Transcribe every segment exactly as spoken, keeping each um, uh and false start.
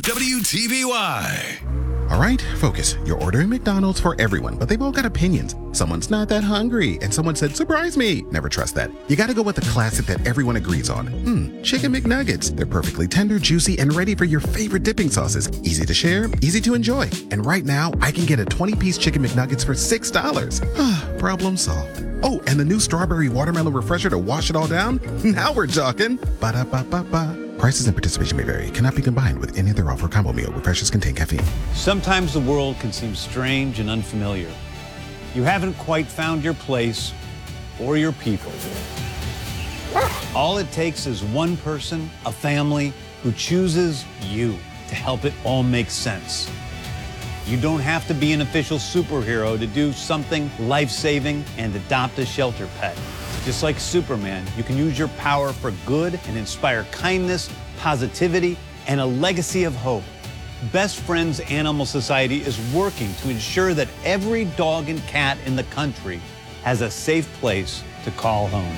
W T V Y. All right, focus. You're ordering McDonald's for everyone, but they've all got opinions. Someone's not that hungry, and someone said, surprise me. Never trust that. You gotta go with the classic that everyone agrees on. Mmm, chicken McNuggets. They're perfectly tender, juicy, and ready for your favorite dipping sauces. Easy to share, easy to enjoy. And right now, I can get a twenty-piece chicken McNuggets for six dollars. Problem solved. Oh, and the new strawberry watermelon refresher to wash it all down? Now we're talking. Ba-da-ba-ba-ba. Prices and participation may vary. Cannot be combined with any other offer. Combo meal. Refreshers contain caffeine. Sometimes the world can seem strange and unfamiliar. You haven't quite found your place or your people. All it takes is one person, a family, who chooses you to help it all make sense. You don't have to be an official superhero to do something life-saving and adopt a shelter pet. Just like Superman, you can use your power for good and inspire kindness, positivity, and a legacy of hope. Best Friends Animal Society is working to ensure that every dog and cat in the country has a safe place to call home.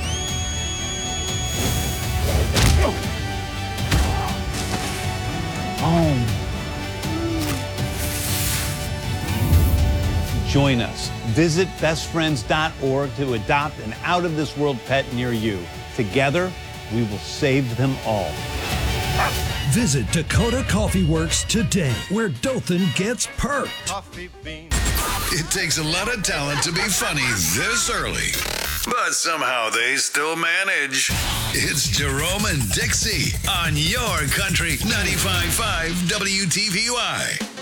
Home. Join us. Visit best friends dot org to adopt an out-of-this-world pet near you. Together, we will save them all. Visit Dakota Coffee Works today, where Dothan gets perked. It takes a lot of talent to be funny this early, but somehow they still manage. It's Jerome and Dixie on your country ninety-five point five W T V Y.